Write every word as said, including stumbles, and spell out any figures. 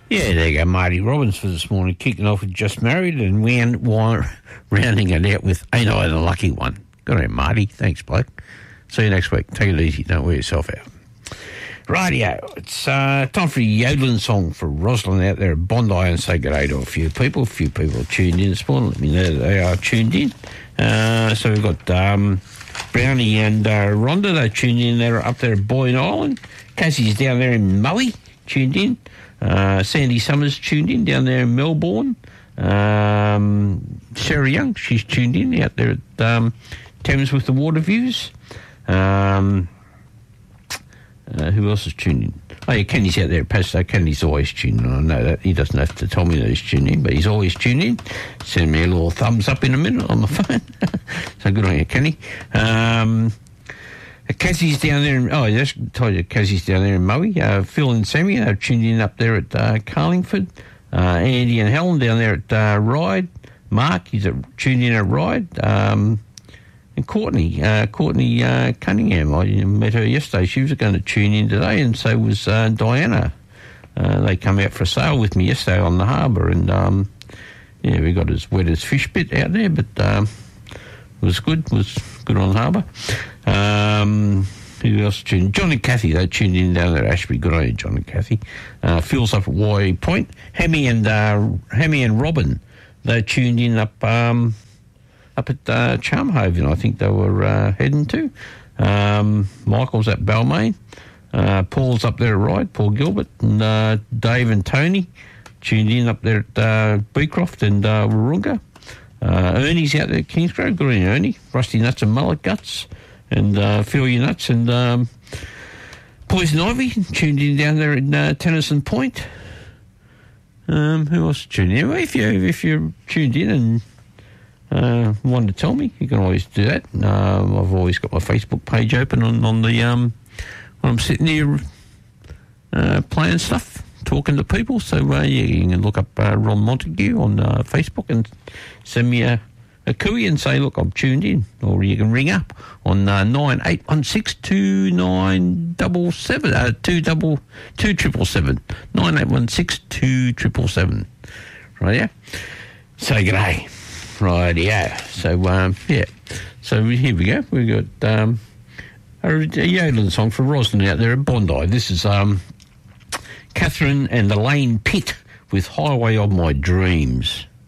Yeah, there you go, Marty Robbins for this morning, kicking off with Just Married and round, rounding it out with Ain't I the Lucky One. Good on, Marty. Thanks, bloke. See you next week. Take it easy. Don't wear yourself out. Radio. It's uh, time for a yodeling song for Rosalind out there at Bondi, and say good day to a few people. A few people tuned in this morning. Let me know that they are tuned in. Uh, so we've got um, Brownie and uh, Rhonda. They're tuned in. They're up there at Boyne Island. Cassie's down there in Maui, tuned in. Uh, Sandy Summers tuned in down there in Melbourne. Um, Sarah Young, she's tuned in out there at um, Thames with the water views. Um, uh, who else is tuned in? Oh, yeah, Kenny's out there at Pasto. Kenny's always tuned in. I know that. He doesn't have to tell me that he's tuned in, but he's always tuned in. Send me a little thumbs up in a minute on the phone. So good on you, Kenny. Um... Cassie's down there in, oh, I just told you, Cassie's down there in Maui. Uh, Phil and Sammy are tuned in up there at uh, Carlingford. Uh, Andy and Helen down there at uh, Ryde. Mark, he's at, tuned in at Ryde. Um, and Courtney, uh, Courtney uh, Cunningham, I met her yesterday. She was going to tune in today, and so was uh, Diana. Uh, they come out for a sail with me yesterday on the harbour, and um, yeah, we got as wet as fish bit out there, but um, it was good. It was good on the harbour. Um, who else tuned? John and Kathy, they tuned in down there at Ashby. Good on you, John and Kathy. Uh, Phil's up at Y Point. Hammy and uh, Hammy and Robin, they tuned in up um, up at uh, Charmhaven. I think they were uh, heading to. Um, Michael's at Balmain. Uh, Paul's up there at Ryde. Paul Gilbert and uh, Dave and Tony tuned in up there at uh, Beecroft and uh, Warunga. Uh, Ernie's out there at Kingsgrove. Good on you, Ernie. Rusty Nuts and Mullet Guts. And uh, Feel Your Nuts and um, Poison Ivy tuned in down there in uh, Tennyson Point. Um, who else tuned in? Well, if you if you're tuned in and uh, want to tell me, you can always do that. Um, I've always got my Facebook page open on on the um when I'm sitting here uh, playing stuff, talking to people. So uh, yeah, you can look up uh, Ron Montague on uh, Facebook and send me a. a cooey and say, look, I'm tuned in. Or you can ring up on uh, nine eight one six two nine seven seven, uh, two double, two triple seven, nine eight one six two triple seven. Right, yeah? So, g'day. Right, yeah. So, um, yeah. So, here we go. We've got um, a, a yodeling song for Rosalind out there at Bondi. This is um, Catherine and Elaine Pitt with Highway of My Dreams.